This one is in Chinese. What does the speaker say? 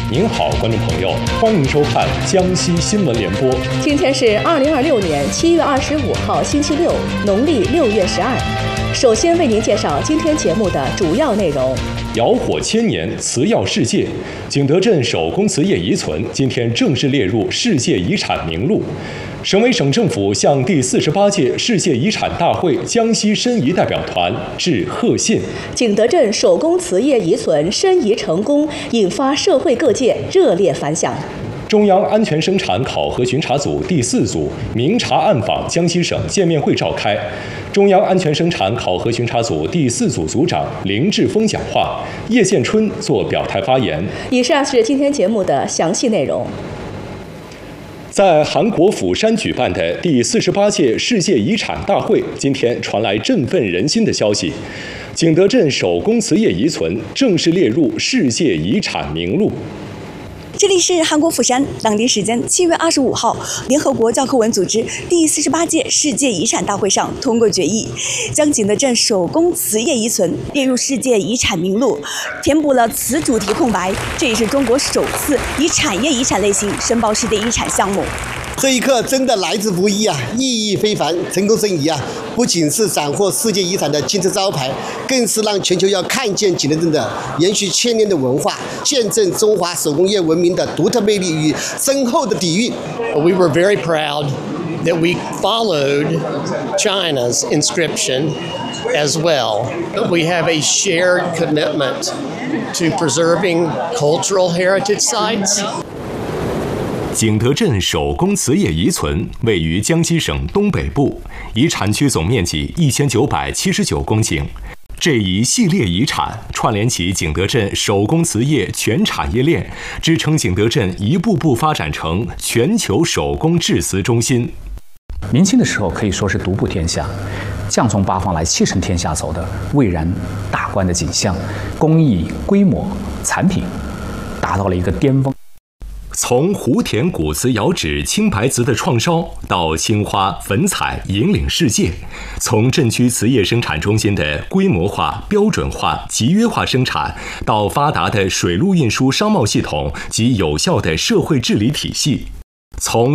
您好，观众朋友，欢迎收看江西新闻联播。 今天是2026年7月25号，星期六，农历6月12。首先为您介绍今天节目的主要内容： 窑火千年，瓷药世界，景德镇手工瓷业遗存今天正式列入世界遗产名录。省委省政府向第48届世界遗产大会江西申遗代表团致贺信。 景德镇手工瓷业遗存申遗成功，引发社会各界热烈反响。 中央安全生产考核巡查组第4组明察暗访江西省见面会召开，中央安全生产考核巡查组第4组组长林志峰讲话，叶建春作表态发言。 以上是今天节目的详细内容。 在韩国釜山举办的第48届世界遗产大会，今天传来振奋人心的消息：景德镇手工瓷业遗存正式列入世界遗产名录。 这里是韩国釜山，当地时间7月25号，联合国教科文组织第48届世界遗产大会上通过决议，将景德镇手工瓷业遗存列入世界遗产名录，填补了瓷主题空白。这也是中国首次以产业遗产类型申报世界遗产项目。 这一刻真的来之不易啊，意义非凡！成功申遗啊，不仅是斩获世界遗产的金字招牌，更是让全球要看见景德镇的延续千年的文化，见证中华手工业文明的独特魅力与深厚的底蕴。 We were very proud that we followed China's inscription as well. We have a shared commitment to preserving cultural heritage sites. 景德镇手工瓷业遗存位于江西省东北部，遗产区总面积1979公顷。这一系列遗产串联起景德镇手工瓷业全产业链，支撑景德镇一步步发展成全球手工制瓷中心。 明清的时候可以说是独步天下，将从八方来，气盛天下走的蔚然大观的景象，工艺、规模、产品达到了一个巅峰。 从湖田古瓷窑址青白瓷的创烧，到青花粉彩引领世界；从镇区瓷业生产中心的规模化、标准化、集约化生产，到发达的水陆运输商贸系统及有效的社会治理体系；从